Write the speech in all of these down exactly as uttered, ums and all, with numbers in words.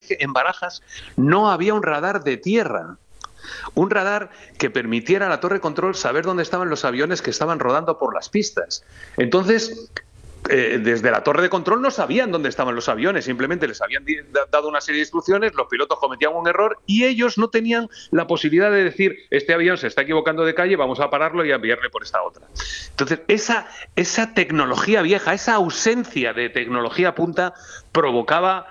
que en Barajas no había un radar de tierra. Un radar que permitiera a la torre de control saber dónde estaban los aviones que estaban rodando por las pistas. Entonces, eh, desde la torre de control no sabían dónde estaban los aviones, simplemente les habían dado una serie de instrucciones, los pilotos cometían un error y ellos no tenían la posibilidad de decir, este avión se está equivocando de calle, vamos a pararlo y a enviarle por esta otra. Entonces, esa, esa tecnología vieja, esa ausencia de tecnología punta provocaba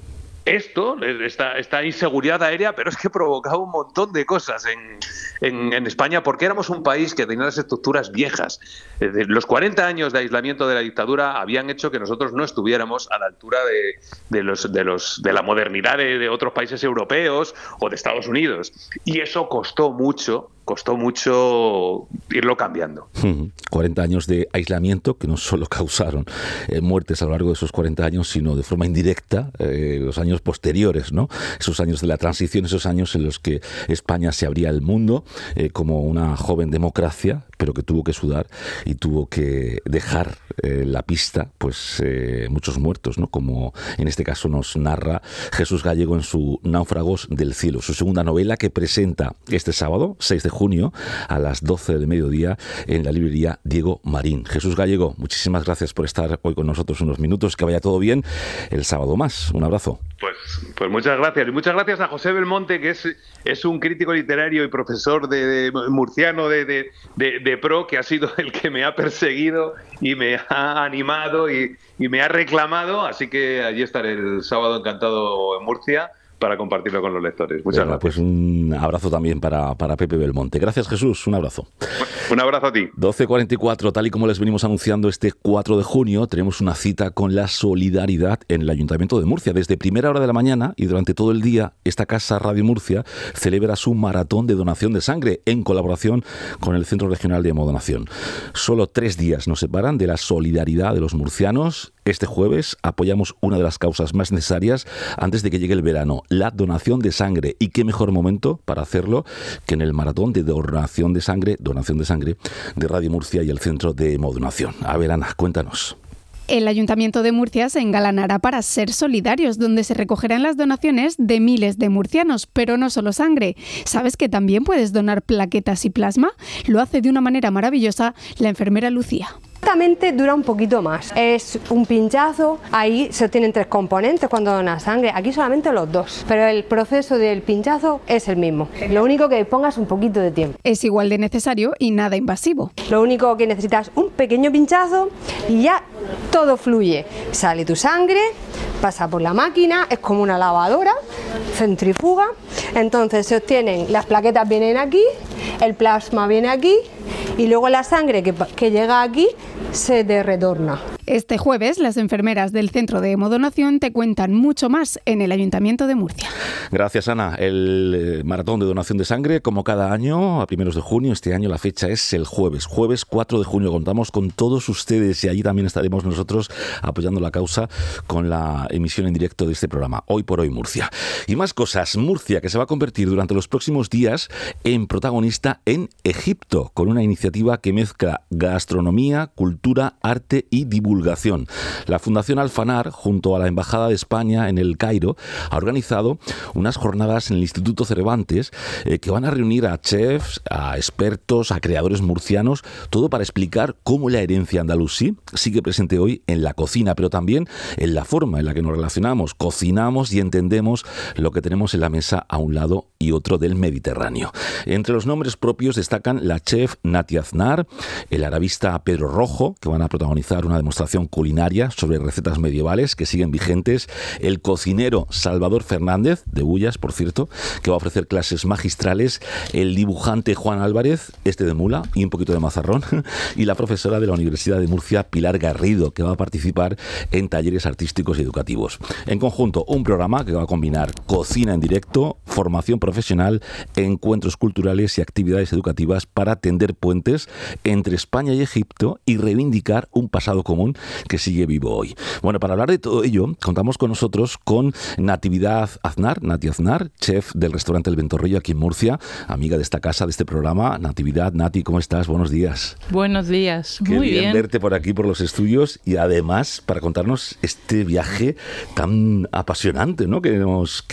esto, esta, esta inseguridad aérea, pero es que provocaba un montón de cosas en, en, en España, porque éramos un país que tenía las estructuras viejas. Los cuarenta años de aislamiento de la dictadura habían hecho que nosotros no estuviéramos a la altura de, de, los, de, los, de la modernidad de, de otros países europeos o de Estados Unidos. Y eso costó mucho, costó mucho irlo cambiando. cuarenta años de aislamiento que no solo causaron eh, muertes a lo largo de esos cuarenta años, sino de forma indirecta eh, los años posteriores, ¿no? Esos años de la transición, esos años en los que España se abría al mundo eh, como una joven democracia, pero que tuvo que sudar y tuvo que dejar eh, la pista, pues eh, muchos muertos, ¿no? Como en este caso nos narra Jesús Gallego en su Náufragos del Cielo, su segunda novela que presenta este sábado, seis de junio, a las doce del mediodía, en la librería Diego Marín. Jesús Gallego, muchísimas gracias por estar hoy con nosotros unos minutos, que vaya todo bien el sábado más. Un abrazo. Pues, pues muchas gracias. Y muchas gracias a José Belmonte, que es, es un crítico literario y profesor de, de murciano de, de, de, de Pro, que ha sido el que me ha perseguido y me ha animado y, y me ha reclamado. Así que allí estaré el sábado encantado en Murcia para compartirlo con los lectores. Muchas bueno, gracias. Pues un abrazo también para, para Pepe Belmonte. Gracias, Jesús. Un abrazo. Un abrazo a ti. doce cuarenta y cuatro, tal y como les venimos anunciando, este cuatro de junio tenemos una cita con la solidaridad en el Ayuntamiento de Murcia. Desde primera hora de la mañana y durante todo el día, esta casa Radio Murcia celebra su maratón de donación de sangre en colaboración con el Centro Regional de Hemodonación. Solo tres días nos separan de la solidaridad de los murcianos. Este jueves apoyamos una de las causas más necesarias antes de que llegue el verano, la donación de sangre. Y qué mejor momento para hacerlo que en el maratón de donación de sangre, donación de sangre de Radio Murcia y el Centro de Hemodonación. A ver, Ana, cuéntanos. El Ayuntamiento de Murcia se engalanará para ser solidarios, donde se recogerán las donaciones de miles de murcianos, pero no solo sangre. ¿Sabes que también puedes donar plaquetas y plasma? Lo hace de una manera maravillosa la enfermera Lucía. Exactamente, dura un poquito más. Es un pinchazo, ahí se obtienen tres componentes cuando donas sangre, aquí solamente los dos, pero el proceso del pinchazo es el mismo. Lo único que pongas un poquito de tiempo. Es igual de necesario y nada invasivo. Lo único que necesitas un pequeño pinchazo y ya todo fluye. Sale tu sangre, pasa por la máquina, es como una lavadora, centrifuga, entonces se obtienen, las plaquetas vienen aquí, el plasma viene aquí y luego la sangre que, que llega aquí se te retorna. Este jueves, las enfermeras del Centro de Hemodonación te cuentan mucho más en el Ayuntamiento de Murcia. Gracias, Ana. El maratón de donación de sangre, como cada año, a primeros de junio, este año la fecha es el jueves, jueves cuatro de junio. Contamos con todos ustedes y allí también estaremos nosotros apoyando la causa con la emisión en directo de este programa, Hoy por Hoy Murcia. Y más cosas, Murcia, que se va a convertir durante los próximos días en protagonista en Egipto, con una iniciativa que mezcla gastronomía, cultura, arte y divulgación. La Fundación Alfanar, junto a la Embajada de España en el Cairo, ha organizado unas jornadas en el Instituto Cervantes eh, que van a reunir a chefs, a expertos, a creadores murcianos, todo para explicar cómo la herencia andalusí sigue presente hoy en la cocina, pero también en la forma en la que nos relacionamos, cocinamos y entendemos lo que tenemos en la mesa a un lado y otro del Mediterráneo. Entre los nombres propios destacan la chef Nati Aznar, el arabista Pedro Rojo, que van a protagonizar una demostración culinaria sobre recetas medievales que siguen vigentes, el cocinero Salvador Fernández, de Bullas, por cierto, que va a ofrecer clases magistrales, el dibujante Juan Álvarez, este de mula y un poquito de mazarrón, y la profesora de la Universidad de Murcia, Pilar Garrido, que va a participar en talleres artísticos y educativos. En conjunto, un programa que va a combinar cocina en directo, formación profesional, encuentros culturales y actividades educativas para tender puentes entre España y Egipto y reivindicar un pasado común que sigue vivo hoy. Bueno, para hablar de todo ello, contamos con nosotros con Natividad Aznar, Nati Aznar, chef del restaurante El Ventorrillo aquí en Murcia, amiga de esta casa, de este programa. Natividad, Nati, ¿cómo estás? Buenos días. Buenos días, Qué muy bien. bien. verte por aquí, por los estudios y además para contarnos este viaje tan apasionante, ¿no? que nos